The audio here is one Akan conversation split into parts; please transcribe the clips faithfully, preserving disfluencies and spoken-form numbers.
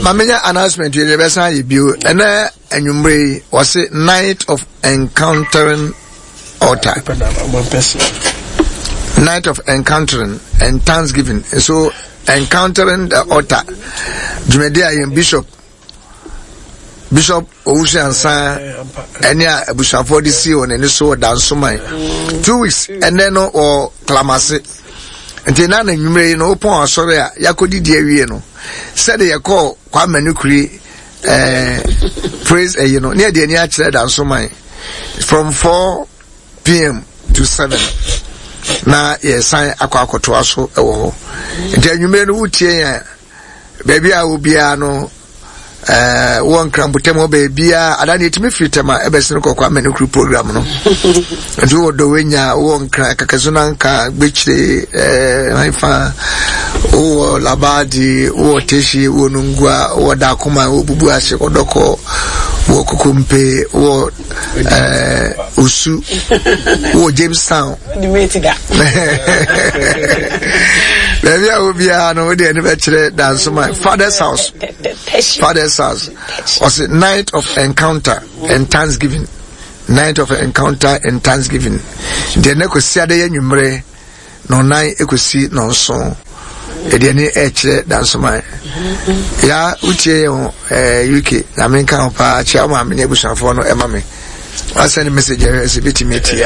Mamenya announcement you the say you and uh enyumre was it night of encountering altar. Night of encountering and thanksgiving. So encountering the altar. Jumedia and Bishop Bishop Ocean San Enya Bushafo D C on any so dance so my two weeks and then or Clamasi. And then I you know upon sorry Yakodi dear no said they call Kwame Nukri uh praise you know near the near church dance so my from four p.m. to seven. Na yes sign akwa akoto aso ewo ho nti anwume no wutie baby a obia no eh won krambutemo baby a adani etimi fitema ebesene kokwa menukru program no nti wo do wenya won kra kakazuna nka gbechire eh haifa wo labadi wo teshi wo nungwa wo dakuma wo bubu ase kodoko wo kukumpe wo eh usu wo Jamestown the way to that baby I will be no we dey anniversary dance my father's house father's house was a night of encounter and thanksgiving night of encounter and thanksgiving the ne ko sia de yanwumre no nine ekosi no so e de ne e kire dance my ya utie eh U K na me kan pa chia ma me ne busanfo no e ma me I send a message as a bit meeting.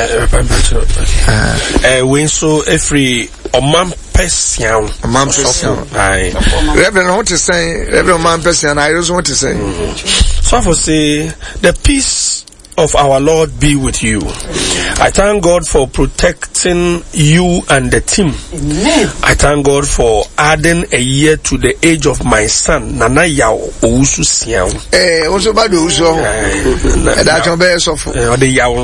Eh, when so every a man person, a man person. Aye. Reverend, what to say? Reverend man person, I just want to say. So for say the peace of our Lord be with you. I thank God for protecting you and the team. Amen. I thank God for adding a year to the age of my son, Nana Yao Ousu Siao. Eh, also bad Ousu. Eh, that's your best of. Eh, the Yao.